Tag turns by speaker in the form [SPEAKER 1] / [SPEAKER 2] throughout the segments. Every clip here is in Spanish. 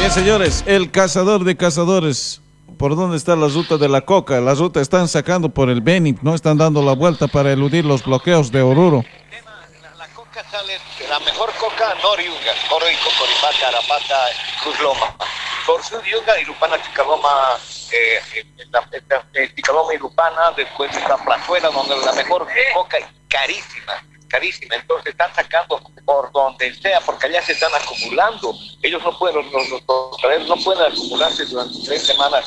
[SPEAKER 1] Bien, señores, el cazador de cazadores. ¿Por dónde está la ruta de la coca? La ruta están sacando por el Beni, no están dando la vuelta para eludir los bloqueos de Oruro.
[SPEAKER 2] La coca sale, la mejor coca, Noriunga, Coroico, Coripata, Arapata, Cruz Loma. Por Yunga, Irupana, Chicaloma, Chicaloma, Irupana, después está Plazuela, donde la mejor coca es carísima. Entonces están sacando por donde sea, porque allá se están acumulando. Ellos no pueden, los cocaleros no pueden acumularse durante 3 semanas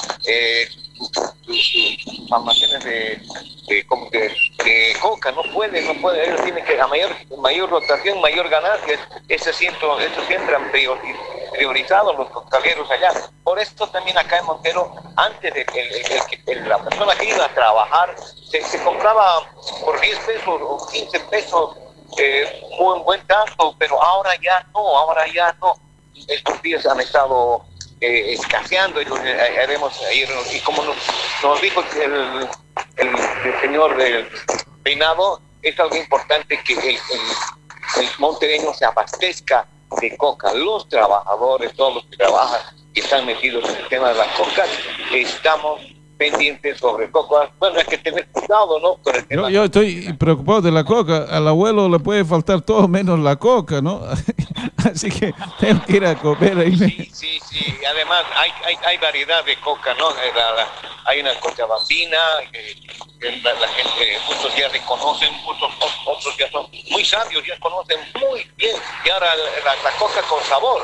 [SPEAKER 2] sus almacenes de coca, no pueden, ellos tienen que a mayor rotación, mayor ganancia, eso siempre han priorizado los cocaleros allá. Por esto también acá en Montero, antes de que la persona que iba a trabajar, se compraba por 10 pesos o 15 pesos, un buen tanto, pero ahora ya no. Estos días han estado escaseando, haremos ir, y como nos dijo el señor del peinado, es algo importante que el montereño se abastezca de coca. Los trabajadores, todos los que trabajan y están metidos en el tema de las cocas, estamos pendientes sobre coca. Bueno, hay que tener cuidado, ¿no? Con el tema.
[SPEAKER 1] Yo estoy preocupado de la coca. Al abuelo le puede faltar todo menos la coca, ¿no? Así que tengo que ir a comer ahí.
[SPEAKER 2] Sí. Además, hay variedad de coca, ¿no? Hay una coca bambina, la gente, muchos ya reconocen, otros ya son muy sabios, ya conocen muy bien. Y ahora la coca con sabor.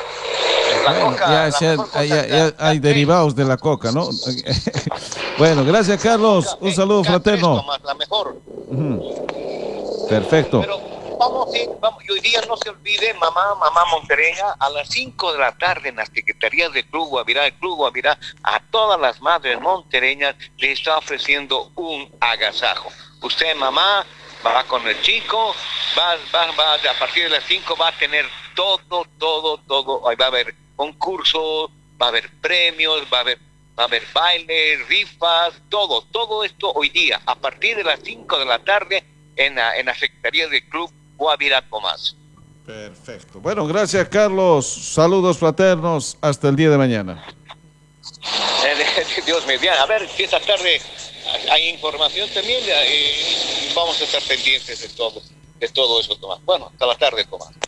[SPEAKER 1] Ya hay derivados de la coca, ¿no? Bueno, gracias, Carlos. Un saludo fraterno.
[SPEAKER 2] La mejor.
[SPEAKER 1] Perfecto.
[SPEAKER 2] Pero vamos, y hoy día no se olvide, mamá montereña, a las 5 de la tarde en las secretarías de Club Guavirá, a todas las madres montereñas le está ofreciendo un agasajo. Usted, mamá, va con el chico, va a partir de las 5 va a tener todo. Ahí va a haber concursos, va a haber premios, va a haber bailes, rifas, todo esto hoy día, a partir de las 5 de la tarde en la Secretaría del Club Guavirá Tomás.
[SPEAKER 1] Perfecto. Bueno, gracias, Carlos. Saludos fraternos. Hasta el día de mañana.
[SPEAKER 2] Dios mediante. A ver si esta tarde hay información también y vamos a estar pendientes de todo eso, Tomás. Bueno, hasta la tarde, Tomás.